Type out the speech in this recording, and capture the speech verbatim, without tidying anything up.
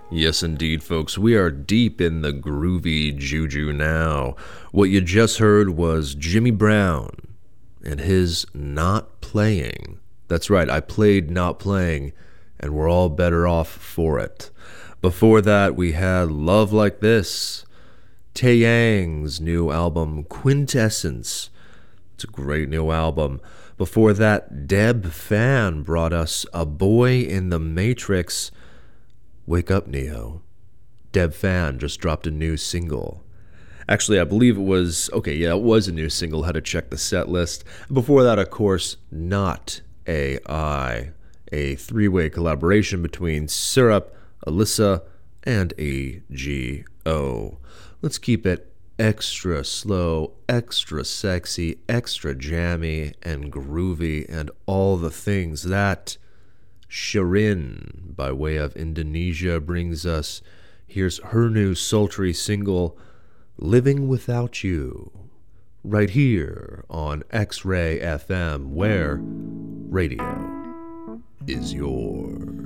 Yes, indeed, folks. We are deep in the groovy juju now. What you just heard was Jimmy Brown and his Not Playing. That's right, I played Not Playing, and we're all better off for it. Before that, we had Love Like This, Tae Yang's new album, Quintessence. It's a great new album. Before that, Deb Fan brought us A Boy in the Matrix. Wake up, Neo. Deb Fan just dropped a new single. Actually, I believe it was, okay, yeah, it was a new single. Had to check the set list. Before that, of course, Not A I, a three-way collaboration between Syrup, Alyssa, and A G O. Let's keep it extra slow, extra sexy, extra jammy, and groovy, and all the things that Shirin, by way of Indonesia, brings us. Here's her new sultry single, Living Without You, right here on X-Ray F M, where radio is yours.